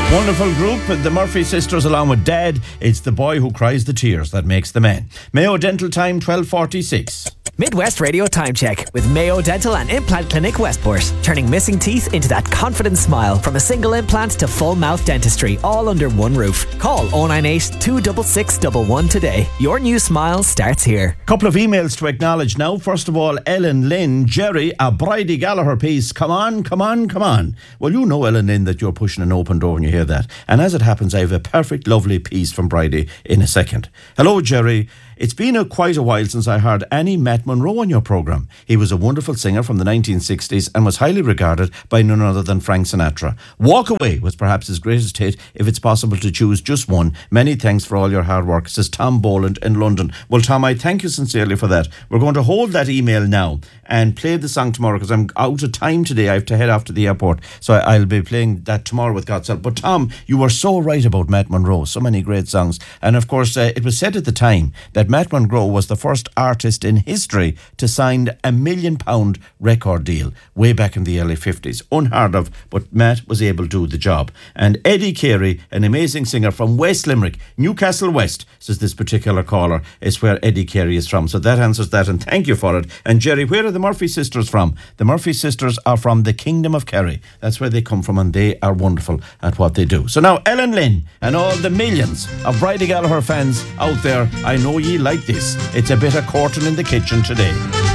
Wonderful group, the Murphy sisters along with Dad. It's the boy who cries the tears that makes the man. Mayo Dental Time, 12:46. Midwest Radio Time Check with Mayo Dental and Implant Clinic Westport. Turning missing teeth into that confident smile. From a single implant to full mouth dentistry, all under one roof. Call 098 266 111 today. Your new smile starts here. Couple of emails to acknowledge now. First of all, Ellen Lynn, Jerry, a Bridie Gallagher piece. Come on, come on, come on. Well, you know, Ellen Lynn, that you're pushing an open door when you hear that. And as it happens, I have a perfect, lovely piece from Bridie in a second. Hello, Jerry. It's been quite a while since I heard Annie Matt Monroe on your programme. He was a wonderful singer from the 1960s and was highly regarded by none other than Frank Sinatra. Walk Away was perhaps his greatest hit, if it's possible to choose just one. Many thanks for all your hard work, says Tom Boland in London. Well, Tom, I thank you sincerely for that. We're going to hold that email now and play the song tomorrow because I'm out of time today. I have to head off to the airport, so I'll be playing that tomorrow with God's help. But Tom, you were so right about Matt Monroe. So many great songs. And of course, it was said at the time that Matt Monroe was the first artist in history to sign a £1 million record deal way back in the early 50s. Unheard of, but Matt was able to do the job. And Eddie Carey, an amazing singer from West Limerick, Newcastle West, says this particular caller, is where Eddie Carey is from. So that answers that, and thank you for it. And Jerry, where are the Murphy sisters from? The Murphy sisters are from the Kingdom of Kerry. That's where they come from, and they are wonderful at what they do. So now, Ellen Lynn and all the millions of Bridie Gallagher fans out there, I know ye like this. It's a bit of courting in the kitchen today.